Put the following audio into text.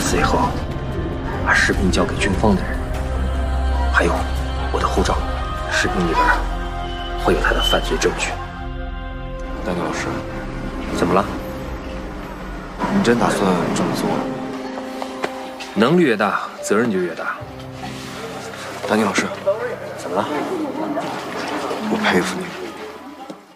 死以后，把视频交给军方的人，还有我的护照，视频里边会有他的犯罪证据。 丹尼老师， 怎么了？ 你真打算这么做？ 能力越大，责任就越大。 丹尼老师， 怎么了？ 我佩服你。